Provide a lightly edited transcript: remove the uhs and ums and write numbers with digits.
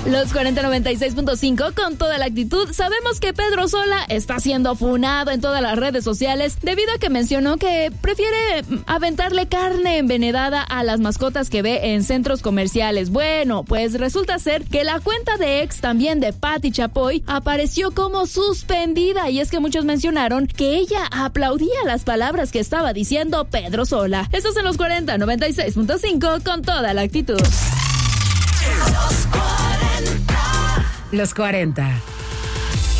Los 4096.5 con toda la actitud. Sabemos que Pedro Sola está siendo funado en todas las redes sociales debido a que mencionó que prefiere aventarle carne envenenada a las mascotas que ve en centros comerciales. Bueno, pues resulta ser que la cuenta de ex también de Patti Chapoy apareció como suspendida, y es que muchos mencionaron que ella aplaudía las palabras que estaba diciendo Pedro Sola. Estos en los 4096.5 con toda la actitud. Los 40.